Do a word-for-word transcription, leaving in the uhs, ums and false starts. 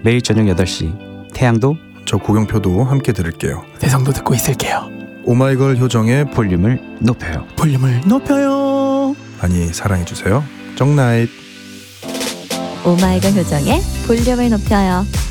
매일 저녁 여덟 시 태양도 저 고경표도 함께 들을게요. 대성도 듣고 있을게요. 오마이걸 효정의 볼륨을 높여요. 볼륨을 높여요. 많이 사랑해주세요. 정나잇. 오마이걸 효정의 볼륨을 높여요.